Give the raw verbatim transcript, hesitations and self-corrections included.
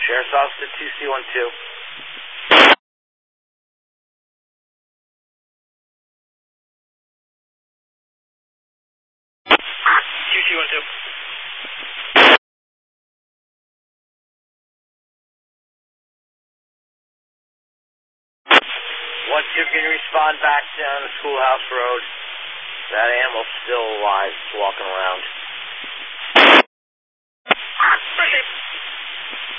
Sheriff's Officer two C one two. two C one two. one two, can you respond back down the Schoolhouse Road? That animal's still alive, it's walking around.